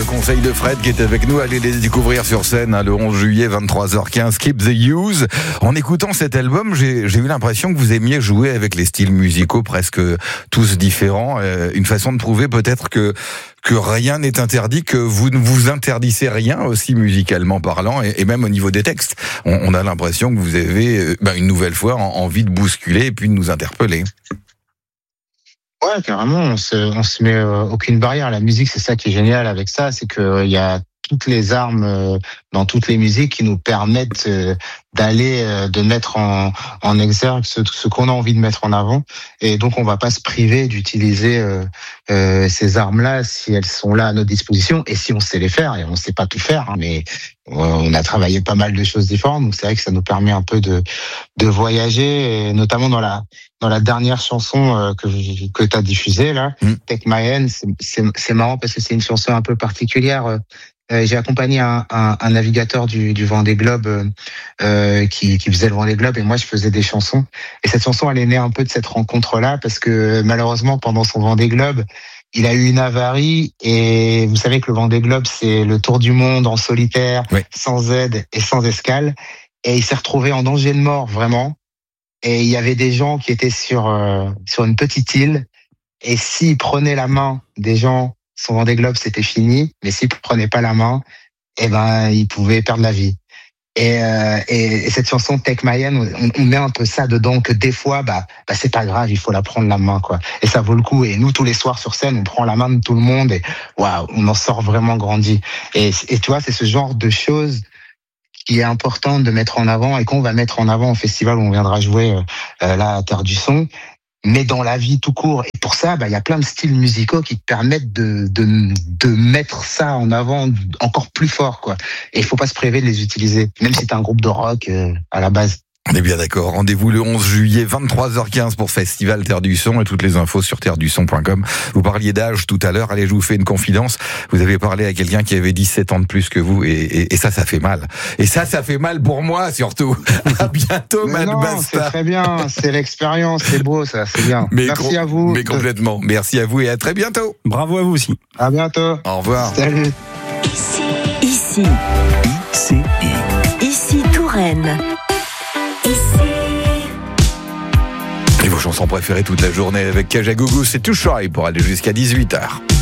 conseil de Fred qui est avec nous. Allez les découvrir sur scène le 11 juillet 23h15. Keep the Use. En écoutant cet album, j'ai eu l'impression que vous aimiez jouer avec les styles musicaux presque tous différents. Une façon de prouver peut-être que rien n'est interdit, que vous ne vous interdissez rien aussi musicalement parlant et même au niveau des textes. On a l'impression que vous avez une nouvelle fois envie de bousculer et puis de nous interpeller. Ouais, carrément, on se met aucune barrière. La musique, c'est ça qui est génial avec ça, c'est que il y a toutes les armes dans toutes les musiques qui nous permettent de mettre en exergue ce qu'on a envie de mettre en avant. Et donc, on va pas se priver d'utiliser ces armes-là si elles sont là à notre disposition et si on sait les faire. Et on sait pas tout faire, hein, mais on a travaillé pas mal de choses différentes. Donc, c'est vrai que ça nous permet un peu de voyager, et notamment dans la dernière chanson que tu as diffusée là, Take My Hand. C'est marrant parce que c'est une chanson un peu particulière. J'ai accompagné un navigateur du Vendée Globe qui faisait le Vendée Globe, et moi je faisais des chansons. Et cette chanson, elle est née un peu de cette rencontre-là, parce que malheureusement pendant son Vendée Globe, il a eu une avarie, et vous savez que le Vendée Globe, c'est le tour du monde en solitaire, oui, sans aide et sans escale. Et il s'est retrouvé en danger de mort, vraiment. Et il y avait des gens qui étaient sur une petite île, et s'il prenait la main des gens, son Vendée Globe, c'était fini. Mais s'il prenait pas la main, il pouvait perdre la vie. Et cette chanson Take My Hand, on met un peu ça dedans, que des fois, c'est pas grave, il faut la prendre la main, quoi. Et ça vaut le coup. Et nous, tous les soirs sur scène, on prend la main de tout le monde, et waouh, on en sort vraiment grandi. Et tu vois, c'est ce genre de choses qui est important de mettre en avant, et qu'on va mettre en avant au festival où on viendra jouer là à Terre du Son, mais dans la vie tout court. Et pour ça, il y a plein de styles musicaux qui te permettent de mettre ça en avant encore plus fort, quoi. Et il faut pas se priver de les utiliser, même si t'es un groupe de rock à la base. On est bien d'accord. Rendez-vous le 11 juillet, 23h15 pour Festival Terre du Son, et toutes les infos sur terredusson.com. Vous parliez d'âge tout à l'heure. Allez, je vous fais une confidence. Vous avez parlé à quelqu'un qui avait 17 ans de plus que vous, et ça fait mal. Et ça fait mal pour moi, surtout. À bientôt, Mad Basta. C'est très bien. C'est l'expérience. C'est beau, ça. C'est bien. Merci à vous. Mais complètement. Merci à vous et à très bientôt. Bravo à vous aussi. À bientôt. Au revoir. Salut. Ici Touraine. Et vos chansons préférées toute la journée avec Kajagougou, c'est Too Shy pour aller jusqu'à 18h.